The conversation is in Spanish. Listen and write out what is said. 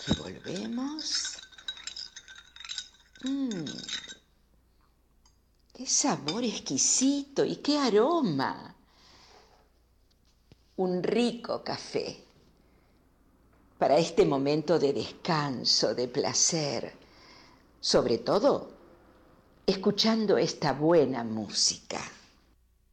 Y volvemos. ¡Qué sabor exquisito y qué aroma! Un rico café para este momento de descanso, de placer, sobre todo escuchando esta buena música.